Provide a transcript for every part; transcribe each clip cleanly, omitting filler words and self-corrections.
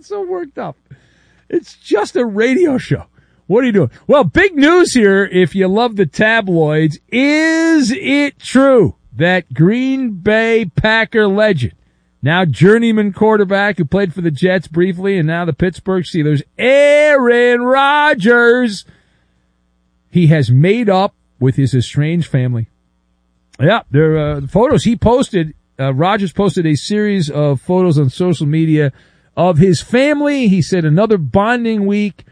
get so worked up? It's just a radio show. What are you doing? Well, big news here, if you love the tabloids. Is it true that Green Bay Packer legend, now journeyman quarterback who played for the Jets briefly and now the Pittsburgh Steelers, Aaron Rodgers, he has made up with his estranged family? Yeah, there are photos he posted. Rodgers posted a series of photos on social media of his family. He said another bonding week,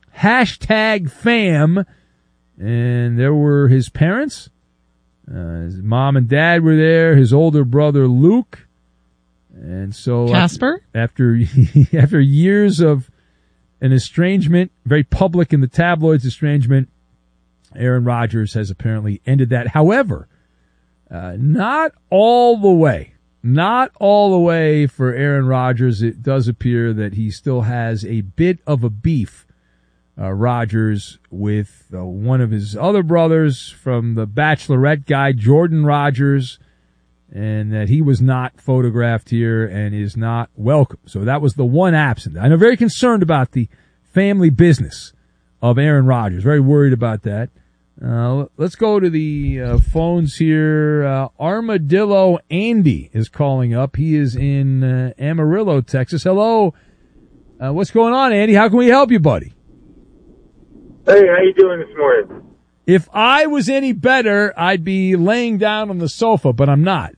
#fam. And there were his parents. His mom and dad were there, his older brother Luke. And so Casper? After years of an estrangement, very public in the tabloids estrangement, Aaron Rodgers has apparently ended that. However, not all the way. Not all the way for Aaron Rodgers. It does appear that he still has a bit of a beef, Rodgers, with one of his other brothers from the Bachelorette guy, Jordan Rodgers, and that he was not photographed here and is not welcome. So that was the one absent. I'm very concerned about the family business of Aaron Rodgers. Very worried about that. Let's go to the phones here. Armadillo Andy is calling up. He is in Amarillo, Texas. Hello. What's going on, Andy? How can we help you, buddy? Hey, how you doing this morning? If I was any better, I'd be laying down on the sofa, but I'm not.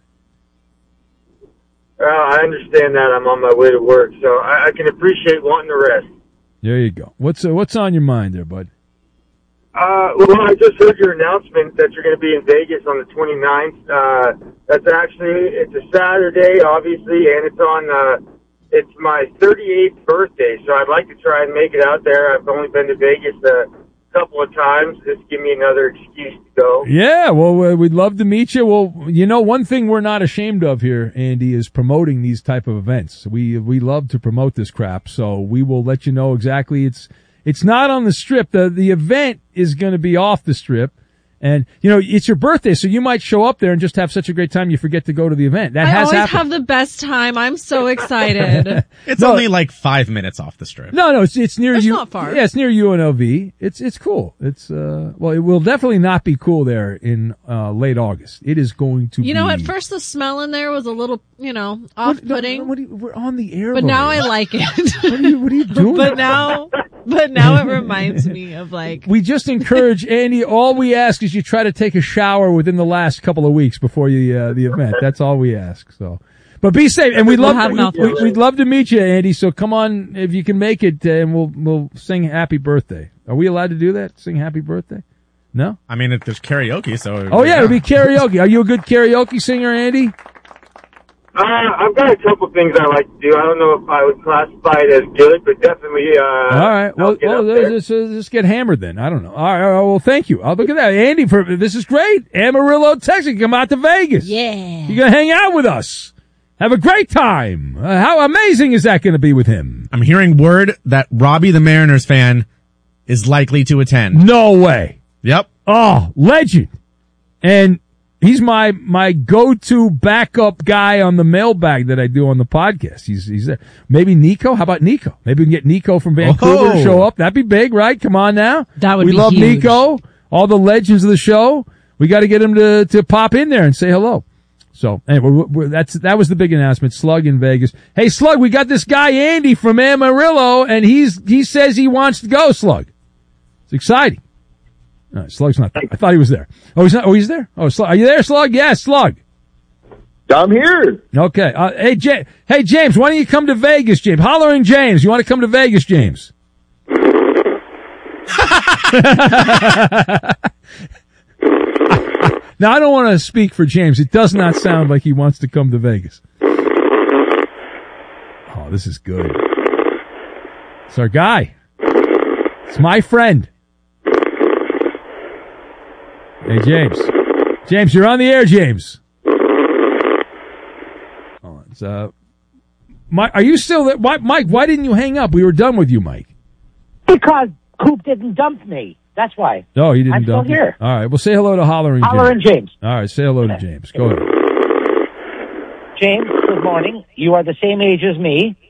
I understand that. I'm on my way to work, so I can appreciate wanting to rest. There you go. What's on your mind there, bud? Well, I just heard your announcement that you're going to be in Vegas on the 29th. It's a Saturday, obviously, and it's my 38th birthday, so I'd like to try and make it out there. I've only been to Vegas a couple of times. Just give me another excuse to go. Yeah, well, we'd love to meet you. Well, one thing we're not ashamed of here, Andy, is promoting these type of events. We love to promote this crap, so we will let you know exactly. It's not on the Strip. The event is going to be off the Strip. And, it's your birthday, so you might show up there and just have such a great time you forget to go to the event. That has happened. I always have the best time. I'm so excited. It's only like 5 minutes off the Strip. No, it's near you. It's not far. Yeah, it's near UNLV. It's cool. It will definitely not be cool there in late August. It is going to be. At first the smell in there was a little, off-putting. We're on the air. But now I like it. What are you doing? But now it reminds me of We just encourage, Andy, all we ask is you try to take a shower within the last couple of weeks before the event. That's all we ask. So, but be safe, and we'd love to meet you, Andy. So come on if you can make it, and we'll sing happy birthday. Are we allowed to do that? Sing happy birthday? No. I mean, if there's karaoke, so. Oh yeah, it'll be karaoke. Are you a good karaoke singer, Andy? I've got a couple things I like to do. I don't know if I would classify it as good, but definitely. All right. Well, let's get hammered then. I don't know. All right. Well, thank you. Look at that, Andy. This is great. Amarillo, Texas. Come out to Vegas. Yeah. You're gonna hang out with us. Have a great time. How amazing is that going to be with him? I'm hearing word that Robbie, the Mariners fan, is likely to attend. No way. Yep. Oh, legend. And he's my go-to backup guy on the mailbag that I do on the podcast. He's there. Maybe Nico. How about Nico? Maybe we can get Nico from Vancouver to show up. That'd be big, right? Come on now. That would be huge. We love huge. Nico. All the legends of the show. We got to get him to pop in there and say hello. So anyway, that was the big announcement. Slug in Vegas. Hey, Slug, we got this guy Andy from Amarillo, and he says he wants to go. Slug, it's exciting. No, Slug's not there. I thought he was there. Oh, he's not. Oh, he's there. Oh, Slug, are you there, Slug? Yes, Slug. I'm here. Okay. Hey, James, why don't you come to Vegas, James? Hollering James, you want to come to Vegas, James? Now, I don't want to speak for James. It does not sound like he wants to come to Vegas. Oh, this is good. It's our guy. It's my friend. Hey, James. James, you're on the air, James. Oh, it's, Mike, are you still there? Mike, why didn't you hang up? We were done with you, Mike. Because Coop didn't dump me. That's why. No, he didn't I'm dump still you. here. All right. Well, say hello to Hollering James. All right. Say hello to James. Go ahead. James, good morning. You are the same age as me.